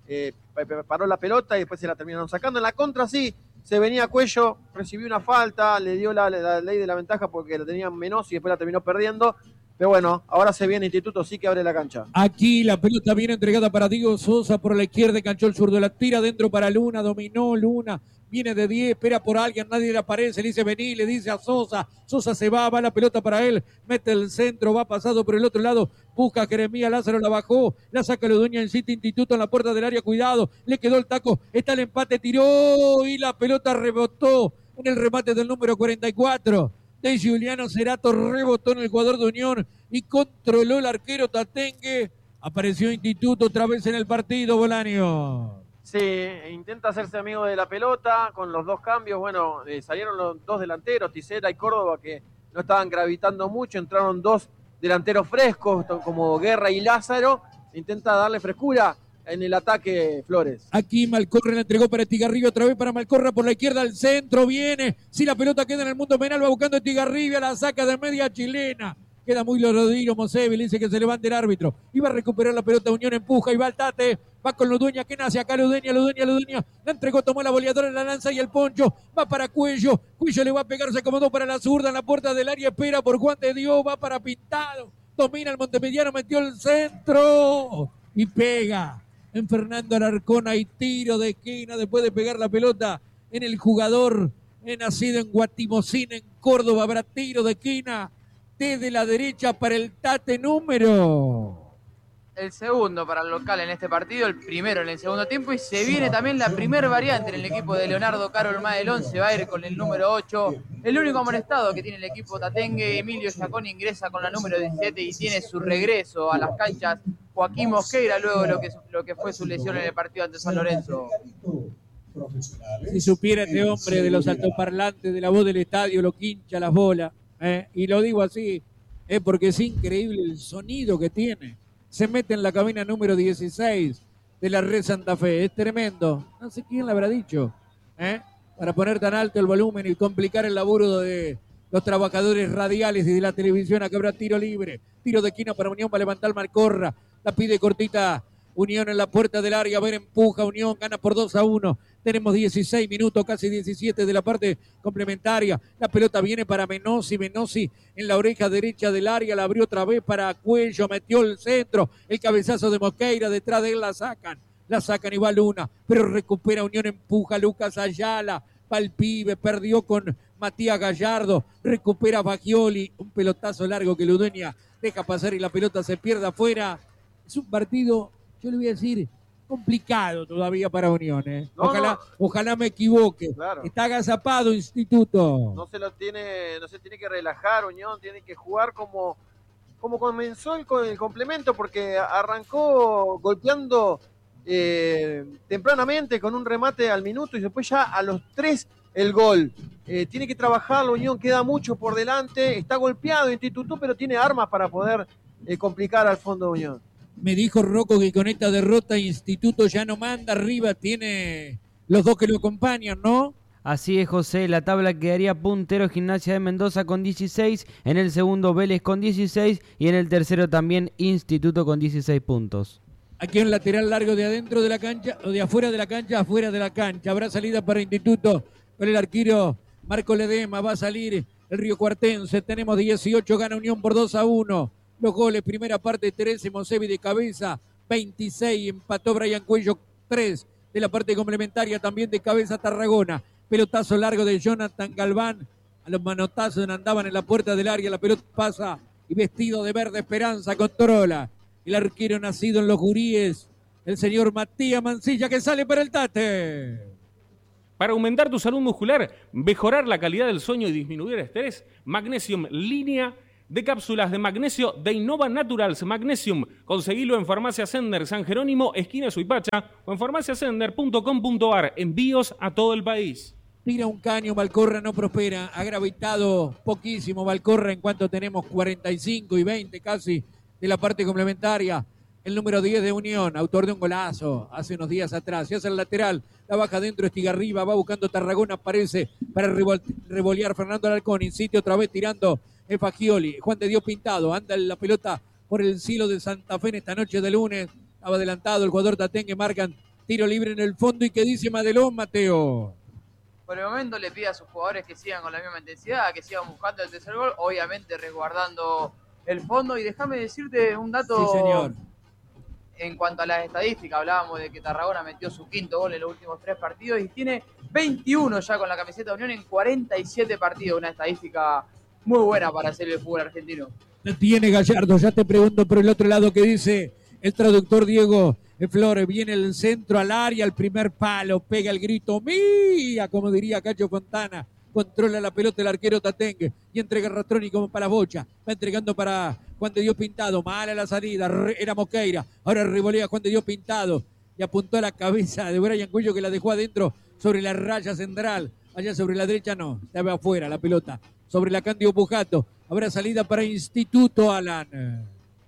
paró la pelota y después se la terminaron sacando. En la contra sí, se venía Cuello, recibió una falta, le dio la ley de la ventaja porque la tenían menos y después la terminó perdiendo. Pero bueno, ahora se viene Instituto, sí que abre la cancha. Aquí la pelota viene entregada para Diego Sosa por la izquierda, canchó el zurdo, la tira dentro para Luna, dominó Luna, viene de 10, espera por alguien, nadie le aparece, le dice vení, le dice a Sosa, Sosa se va la pelota para él, mete el centro, va pasado por el otro lado, busca a Jeremías Lázaro, la bajó, la saca Ludueña en City Instituto en la puerta del área, cuidado, le quedó el taco, está el empate, tiró y la pelota rebotó en el remate del número 44. De Giuliano Cerato, rebotó en el jugador de Unión y controló el arquero Tatengue. Apareció Instituto otra vez en el partido, Bolaño. Sí, intenta hacerse amigo de la pelota con los dos cambios. Bueno, salieron los dos delanteros, Tisera y Córdoba, que no estaban gravitando mucho. Entraron dos delanteros frescos como Guerra y Lázaro. Intenta darle frescura en el ataque Flores. Aquí Malcorra la entregó para Estigarribia, otra vez para Malcorra por la izquierda, al centro viene. Si la pelota queda en el mundo penal, va buscando Estigarribia, la saca de media chilena. Queda muy Rodrigo Mosevi, dice que se levante el árbitro. Iba a recuperar la pelota, Unión empuja y va al Tate. Va con Ludueña, que nace acá Ludueña. La entregó, tomó la boleadora en la lanza y el poncho. Va para Cuello. Cuello le va a pegar, se acomodó para la zurda en la puerta del área. Espera por Juan de Dios, va para Pintado. Domina el Montemediano, metió el centro y pega. En Fernando Alarcón hay tiro de esquina después de pegar la pelota en el jugador nacido en Guatimocín, en Córdoba. Habrá tiro de esquina desde la derecha para el Tate número. El segundo para el local en este partido, el primero en el segundo tiempo, y se viene también la primera variante en el equipo de Leonardo Caro Madelón. Se va a ir con el número 8, el único amonestado que tiene el equipo tatengue. Emilio Chacón ingresa con la número 17 y tiene su regreso a las canchas Joaquín Mosqueira luego de lo que fue su lesión en el partido ante San Lorenzo. Si supiera este hombre de los altoparlantes, de la voz del estadio, lo que hincha las bolas, y lo digo así, porque es increíble el sonido que tiene. Se mete en la cabina número 16 de la Red Santa Fe. Es tremendo. No sé quién le habrá dicho, para poner tan alto el volumen y complicar el laburo de los trabajadores radiales y de la televisión. Acá habrá tiro libre. Tiro de esquina para Unión, va a levantar Malcorra. La pide cortita Unión en la puerta del área. A ver, empuja Unión, gana por 2-1. Tenemos 16 minutos, casi 17 de la parte complementaria. La pelota viene para Menossi. Menossi en la oreja derecha del área. La abrió otra vez para Cuello. Metió el centro. El cabezazo de Mosqueira. Detrás de él la sacan. La sacan y va Luna. Pero recupera Unión. Empuja Lucas Ayala. Va el pibe. Perdió con Matías Gallardo. Recupera Bagioli. Un pelotazo largo que Ludueña deja pasar y la pelota se pierde afuera. Es un partido, yo le voy a decir, complicado todavía para Unión. Ojalá me equivoque. Claro. Está agazapado Instituto. No se tiene que relajar Unión, tiene que jugar como comenzó el complemento, porque arrancó golpeando tempranamente con un remate al minuto y después ya a los 3 el gol. Tiene que trabajar la Unión, queda mucho por delante, está golpeado Instituto, pero tiene armas para poder complicar al fondo de Unión. Me dijo Rocco que con esta derrota Instituto ya no manda arriba, tiene los dos que lo acompañan, ¿no? Así es, José. La tabla quedaría puntero Gimnasia de Mendoza con 16, en el segundo Vélez con 16 y en el tercero también Instituto con 16 puntos. Aquí un lateral largo de adentro de la cancha o de afuera de la cancha, afuera de la cancha. Habrá salida para Instituto con el arquero Marco Ledema. Va a salir el Río Cuartense. Tenemos 18, gana Unión por 2-1. Los goles, primera parte 13, Monsevi de cabeza, 26, empató Brian Cuello, 3 de la parte complementaria, también de cabeza Tarragona. Pelotazo largo de Jonathan Galván, a los manotazos andaban en la puerta del área, la pelota pasa y vestido de verde Esperanza controla. El arquero nacido en los Guríes, el señor Matías Mancilla, que sale para el Tate. Para aumentar tu salud muscular, mejorar la calidad del sueño y disminuir el estrés, Magnesium línea de cápsulas de magnesio de Innova Naturals Magnesium. Conseguilo en Farmacia Sender, San Jerónimo, esquina Suipacha, o en farmaciasender.com.ar. Envíos a todo el país. Tira un caño, Valcorra no prospera. Ha gravitado poquísimo Valcorra en cuanto tenemos 45 y 20 casi de la parte complementaria. El número 10 de Unión, autor de un golazo hace unos días atrás. Se hace el lateral, la baja dentro, Estigarriba, va buscando Tarragona, aparece para revolear Fernando Alarcón. Insiste otra vez tirando Fagioli. Juan de Dios Pintado, anda la pelota por el silo de Santa Fe en esta noche de lunes. Estaba adelantado el jugador Tatengue, marcan tiro libre en el fondo. ¿Y qué dice Madelón, Mateo? Por el momento le pide a sus jugadores que sigan con la misma intensidad, que sigan buscando el tercer gol, obviamente resguardando el fondo. Y déjame decirte un dato. Sí, señor. En cuanto a las estadísticas, hablábamos de que Tarragona metió su quinto gol en los últimos 3 partidos y tiene 21 ya con la camiseta de Unión en 47 partidos. Una estadística muy buena para hacer el fútbol argentino. Tiene Gallardo, ya te pregunto por el otro lado qué dice el traductor Diego Flores. Viene el centro al área, el primer palo, pega el grito, ¡mía! Como diría Cacho Fontana. Controla la pelota el arquero Tatengue y entrega Rastroni como para Bocha. Va entregando para Juan de Dios Pintado. Mala la salida, era Moqueira. Ahora revolea Juan de Dios Pintado y apuntó a la cabeza de Brian Cuello, que la dejó adentro sobre la raya central. Allá sobre la derecha no, estaba afuera la pelota. Sobre la Cándido Pujato. Habrá salida para Instituto, Alan.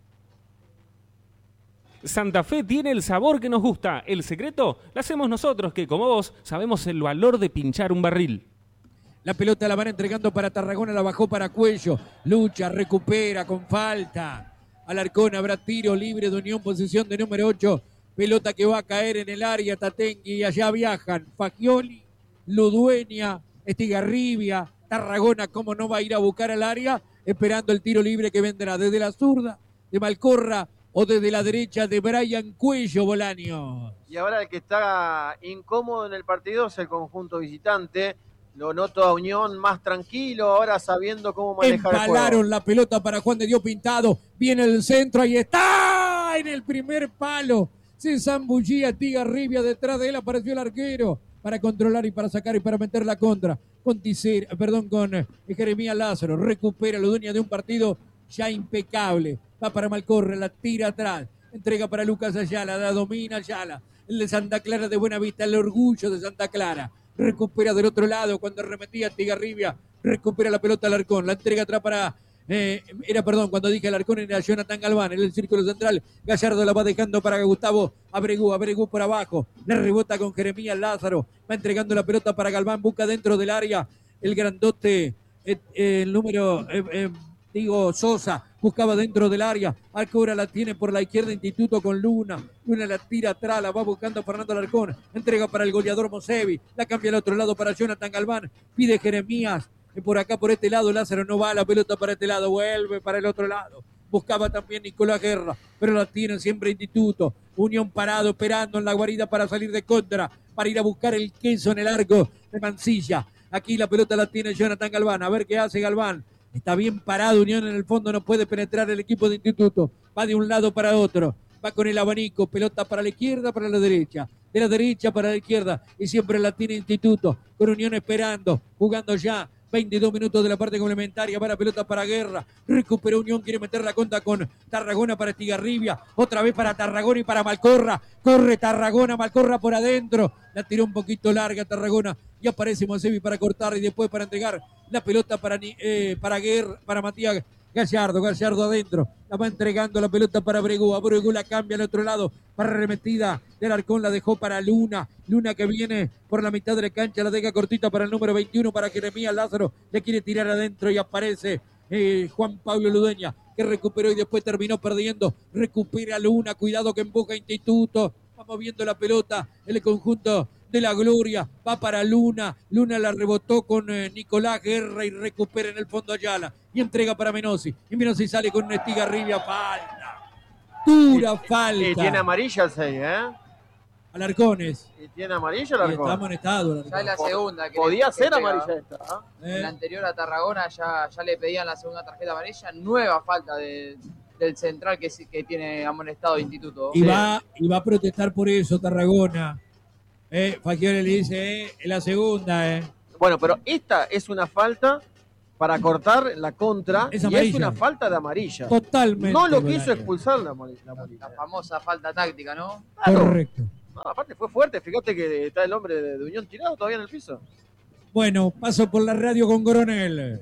Santa Fe tiene el sabor que nos gusta. El secreto lo hacemos nosotros, que como vos sabemos el valor de pinchar un barril. La pelota la van entregando para Tarragona, la bajó para Cuello. Lucha, recupera con falta. Alarcón, habrá tiro libre de Unión, posición de número 8. Pelota que va a caer en el área, Tatengue, y allá viajan Fagioli, Ludueña, Estigarribia, Tarragona. ¿Cómo no va a ir a buscar al área? Esperando el tiro libre que vendrá desde la zurda de Malcorra o desde la derecha de Brian Cuello, Bolaño. Y ahora el que está incómodo en el partido es el conjunto visitante. Lo noto a Unión más tranquilo, ahora sabiendo cómo manejar el juego. Empalaron la pelota para Juan de Dios Pintado. Viene el centro, ahí está, en el primer palo. Se zambullía Estigarribia, detrás de él apareció el arquero para controlar y para sacar y para meter la contra. Con Jeremías Lázaro, recupera la dueña de un partido ya impecable. Va para Malcorra, la tira atrás, entrega para Lucas Ayala, la domina Ayala. El de Santa Clara de Buenavista, el orgullo de Santa Clara. Recupera del otro lado cuando arremetía Estigarribia, recupera la pelota Alarcón, la entrega atrás para cuando dije Alarcón era Jonathan Galván en el círculo central. Gallardo la va dejando para Gustavo Abregú por abajo, le rebota con Jeremías Lázaro, va entregando la pelota para Galván, busca dentro del área el grandote, el número Sosa, buscaba dentro del área, ahora la tiene por la izquierda Instituto con Luna la tira atrás, la va buscando Fernando Alarcón, entrega para el goleador Mosevi, la cambia al otro lado para Jonathan Galván, pide Jeremías, por acá por este lado Lázaro no va, la pelota para este lado, vuelve para el otro lado, buscaba también Nicolás Guerra, pero la tiene siempre Instituto, Unión parado, esperando en la guarida para salir de contra, para ir a buscar el queso en el arco de Mancilla, aquí la pelota la tiene Jonathan Galván, a ver qué hace Galván. Está bien parado Unión en el fondo, no puede penetrar el equipo de Instituto. Va de un lado para otro. Va con el abanico, pelota para la izquierda, para la derecha. De la derecha para la izquierda. Y siempre la tiene Instituto. Con Unión esperando, jugando ya. 22 minutos de la parte complementaria. Va la pelota para Guerra. Recupera Unión, quiere meter la contra con Tarragona para Estigarribia. Otra vez para Tarragona y para Malcorra. Corre Tarragona, Malcorra por adentro. La tiró un poquito larga Tarragona. Y aparece Monsevi para cortar y después para entregar la pelota para Guerra, para Matías Gallardo adentro, la va entregando la pelota para Bregú, Bregú la cambia al otro lado, para arremetida del Arcón, la dejó para Luna que viene por la mitad de la cancha, la deja cortita para el número 21, para Jeremías Lázaro, le quiere tirar adentro y aparece Juan Pablo Ludueña, que recuperó y después terminó perdiendo, recupera Luna, cuidado que empuja Instituto, va moviendo la pelota, el conjunto de la Gloria, va para Luna la rebotó con Nicolás Guerra y recupera en el fondo Ayala y entrega para Menossi, y Menossi sale con una Estigarribia, falta, dura falta. Y tiene amarilla el 6, Alarcones. ¿Y tiene amarilla el Arcón? Está amonestado. Ya es la segunda. Podía ser amarilla esta. En la anterior a Tarragona ya le pedían la segunda tarjeta amarilla, nueva falta del central que tiene amonestado Instituto. Y va a protestar por eso Tarragona. Fagioli le dice, es la segunda. Bueno, pero esta es una falta para cortar la contra y es una falta de amarilla. Totalmente. No lo quiso expulsar la amarilla. La famosa falta táctica, ¿no? Claro. Correcto. No, aparte fue fuerte, fíjate que está el hombre de Unión tirado todavía en el piso. Bueno, paso por la radio con Coronel.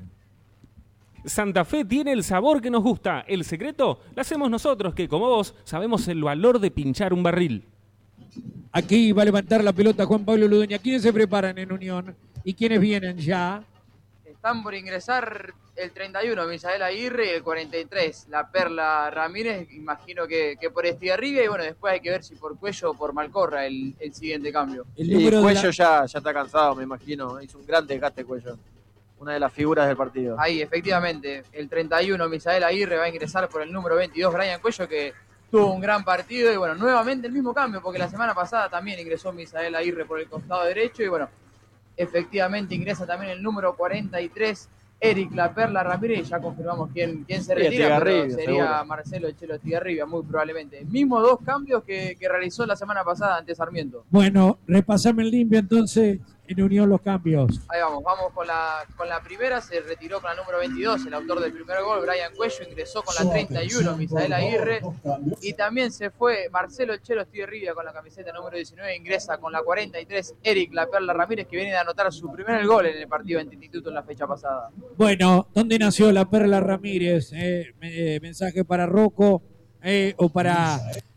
Santa Fe tiene el sabor que nos gusta. El secreto lo hacemos nosotros, que como vos sabemos el valor de pinchar un barril. Aquí va a levantar la pelota Juan Pablo Ludueña. ¿Quiénes se preparan en Unión? ¿Y quiénes vienen ya? Están por ingresar el 31, Misael Aguirre, y el 43, la Perla Ramírez, imagino que por Estigarribia, y bueno, después hay que ver si por Cuello o por Malcorra el siguiente cambio. Y Cuello ya está cansado, me imagino, hizo un gran desgaste Cuello, una de las figuras del partido. Ahí, efectivamente, el 31, Misael Aguirre, va a ingresar por el número 22, Brian Cuello, que tuvo un gran partido, y bueno, nuevamente el mismo cambio, porque la semana pasada también ingresó Misael Aguirre por el costado derecho, y bueno, efectivamente ingresa también el número 43, Eric La Perla Ramírez, ya confirmamos quién se retira, pero sería seguro. Marcelo El Chelo Estigarribia, muy probablemente. Mismo dos cambios que realizó la semana pasada ante Sarmiento. Bueno, repasame el limpio entonces, en Unión los cambios. Ahí vamos con la primera, se retiró con la número 22, el autor del primer gol, Brian Cuello, ingresó con la 31, Misael Aguirre, y también se fue Marcelo El Chelo Estigarribia con la camiseta número 19, ingresa con la 43, Eric La Perla Ramírez, que viene de anotar su primer gol en el partido ante Instituto en la fecha pasada. Bueno, ¿dónde nació La Perla Ramírez? Mensaje para Rocco o para...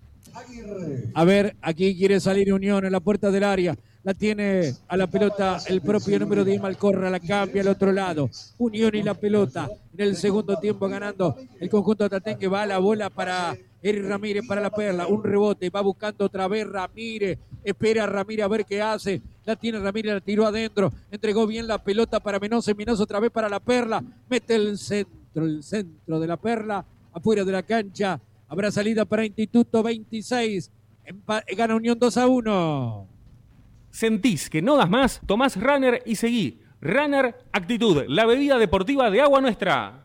A ver, aquí quiere salir Unión en la puerta del área. La tiene a la pelota el propio número 10 Malcorra, la cambia al otro lado. Unión y la pelota en el segundo tiempo ganando el conjunto tatengue. Va a la bola para Eric Ramírez, para La Perla. Un rebote, va buscando otra vez Ramírez. Espera a Ramírez a ver qué hace. La tiene Ramírez, la tiró adentro. Entregó bien la pelota para Menossi. Menossi otra vez para La Perla. Mete el centro de La Perla. Afuera de la cancha. Habrá salida para Instituto 26. Gana Unión 2-1. ¿Sentís que no das más? Tomás Runner y seguí. Runner Actitud, la bebida deportiva de Agua Nuestra.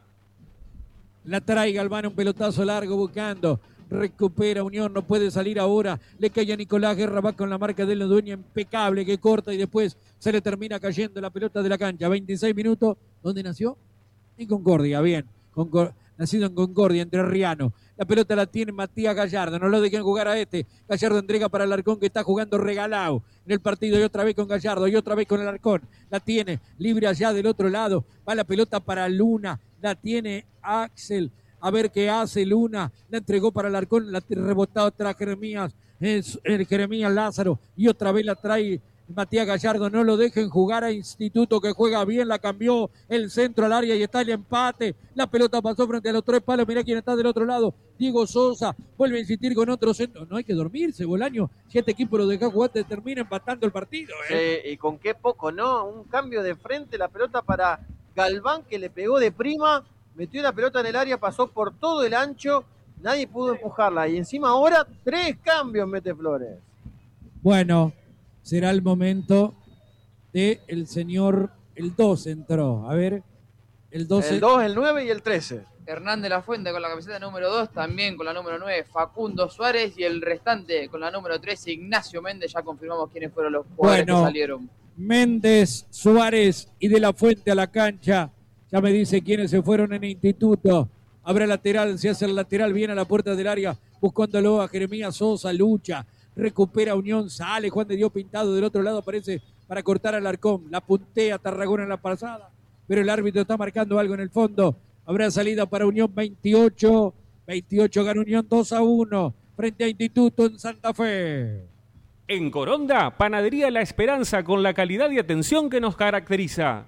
La trae Galván, un pelotazo largo buscando. Recupera Unión, no puede salir ahora. Le cae a Nicolás Guerra, va con la marca de Ludueña impecable que corta y después se le termina cayendo la pelota de la cancha. 26 minutos. ¿Dónde nació? En Concordia, bien. Nacido en Concordia, entrerriano. La pelota la tiene Matías Gallardo, no lo dejen jugar a este. Gallardo entrega para Alarcón, que está jugando regalado en el partido, y otra vez con Gallardo, y otra vez con Alarcón. La tiene libre allá del otro lado, va la pelota para Luna, la tiene Axel, a ver qué hace Luna, la entregó para Alarcón, la rebotado tras Jeremías, Jeremías Lázaro, y otra vez la trae Matías Gallardo. No lo dejen jugar a Instituto, que juega bien, la cambió el centro al área y está el empate. La pelota pasó frente a los tres palos. Mirá quién está del otro lado, Diego Sosa, vuelve a insistir con otro centro. No hay que dormirse, Bolaño, si este equipo lo deja jugar te termina empatando el partido. Y con qué poco, ¿no? Un cambio de frente, la pelota para Galván, que le pegó de prima, metió la pelota en el área, pasó por todo el ancho, nadie pudo empujarla, y encima ahora 3 cambios mete Flores. Bueno, será el momento de el señor, el 2 entró, a ver, el 12. El 2, el 9 y el 13. Hernán de la Fuente con la camiseta número 2, también con la número 9, Facundo Suárez, y el restante con la número 13, Ignacio Méndez. Ya confirmamos quiénes fueron los jugadores que salieron. Méndez, Suárez y de la Fuente a la cancha. Ya me dice quiénes se fueron en Instituto. Habrá lateral, se hace el lateral, viene a la puerta del área, buscándolo a Jeremías Sosa, lucha. Recupera Unión, sale Juan de Dios Pintado, del otro lado aparece para cortar al Alarcón, la puntea Tarragona en la pasada, pero el árbitro está marcando algo en el fondo Habrá salida para Unión 28. 28 gana Unión 2-1 frente a Instituto en Santa Fe. En Coronda, Panadería La Esperanza con la calidad y atención que nos caracteriza.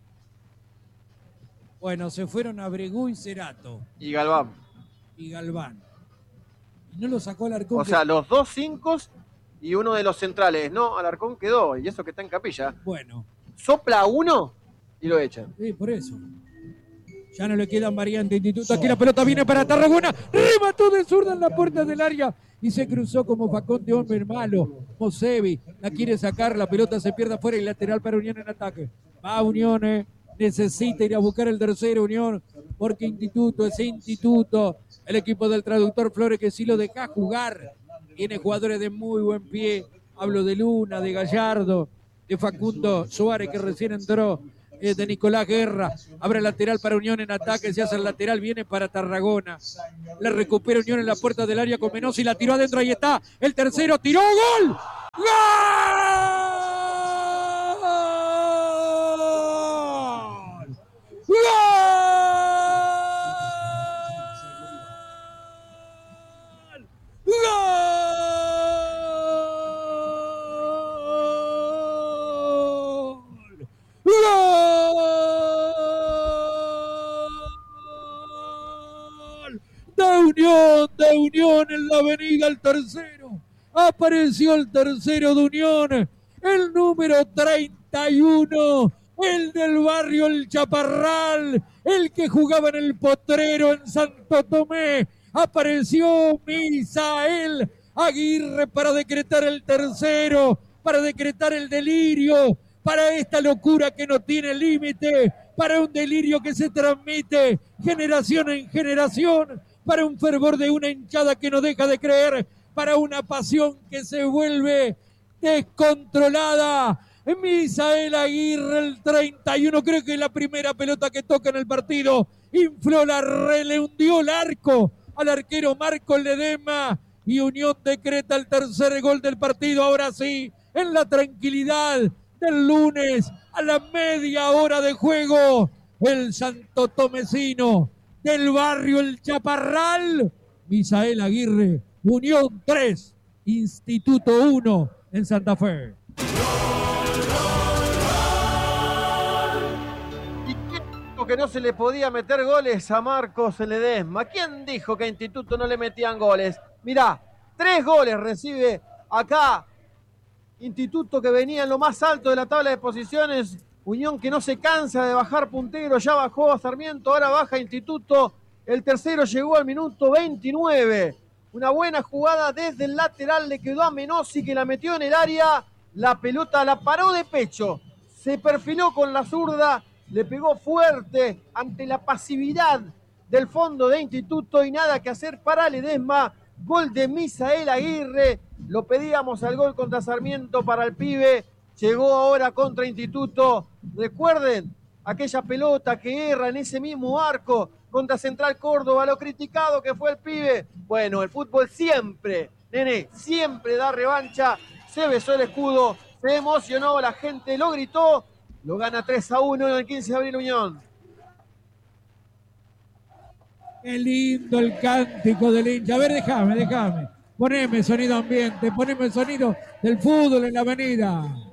Bueno, se fueron a Bregú y Cerato. Y Galván. Y Galván. Y no lo sacó Alarcón. O sea, los 2 5 y uno de los centrales. No, Alarcón quedó, y eso que está en Capilla. Bueno. Sopla uno y lo echan. Sí, por eso. Ya no le quedan variantes. Instituto. Aquí la pelota viene para Tarragona. Remató de zurda en la puerta del área. Y se cruzó como facón de hombre malo. Mosevi la quiere sacar. La pelota se pierde afuera y lateral para Unión en ataque. Va Unión. Necesita ir a buscar el tercero Unión. Porque Instituto es Instituto. El equipo del traductor Flores que sí lo deja jugar. Tiene jugadores de muy buen pie. Hablo de Luna, de Gallardo, de Facundo Suárez que recién entró. De Nicolás Guerra, abre lateral para Unión en ataque, se hace el lateral, viene para Tarragona, le recupera Unión en la puerta del área con Menossi, la tiró adentro, ahí está, el tercero, tiró, ¡gol! ¡Gol! ¡Gol! De Unión en la avenida, el tercero. Apareció el tercero de Unión, el número 31, el del barrio El Chaparral, el que jugaba en el Potrero en Santo Tomé. Apareció Misael Aguirre para decretar el tercero, para decretar el delirio, para esta locura que no tiene límite, para un delirio que se transmite generación en generación, para un fervor de una hinchada que no deja de creer, para una pasión que se vuelve descontrolada. Misael Aguirre, el 31, creo que es la primera pelota que toca en el partido, infló la red, le hundió el arco al arquero Marco Ledesma y Unión decreta el tercer gol del partido. Ahora sí, en la tranquilidad del lunes, a la media hora de juego, el santo tomecino del barrio El Chaparral, Misael Aguirre, Unión 3, Instituto 1 en Santa Fe. ¿Y quién dijo que no se le podía meter goles a Marcos Ledesma? ¿Quién dijo que a Instituto no le metían goles? Mirá, 3 goles recibe acá Instituto, que venía en lo más alto de la tabla de posiciones. Unión que no se cansa de bajar puntero, ya bajó a Sarmiento, ahora baja Instituto. El tercero llegó al minuto 29. Una buena jugada desde el lateral, le quedó a Menossi que la metió en el área. La pelota la paró de pecho, se perfiló con la zurda, le pegó fuerte ante la pasividad del fondo de Instituto y nada que hacer para Ledesma. Gol de Misael Aguirre, lo pedíamos al gol contra Sarmiento para el pibe. Llegó ahora contra Instituto. Recuerden aquella pelota que erra en ese mismo arco contra Central Córdoba, lo criticado que fue el pibe. Bueno, el fútbol siempre, nene, siempre da revancha. Se besó el escudo, se emocionó, la gente lo gritó. Lo gana 3-1 en el 15 de abril Unión. Qué lindo el cántico del hincha. A ver, déjame. Poneme sonido ambiente, poneme sonido del fútbol en la avenida.